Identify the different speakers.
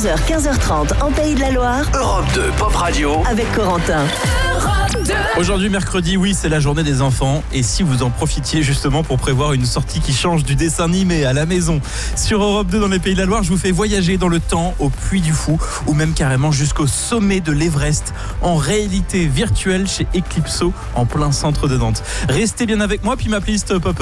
Speaker 1: 14h, 15h30 en Pays de la Loire.
Speaker 2: Europe 2 Pop Radio
Speaker 1: Avec Corentin.
Speaker 3: Aujourd'hui, mercredi, oui, c'est la journée des enfants. Et si vous en profitiez justement pour prévoir une sortie qui change du dessin animé à la maison sur Europe 2 dans les Pays de la Loire, je vous fais voyager dans le temps au Puy du Fou ou même carrément jusqu'au sommet de l'Everest en réalité virtuelle chez Eclipso en plein centre de Nantes. Restez bien avec moi, puis ma playlist Pop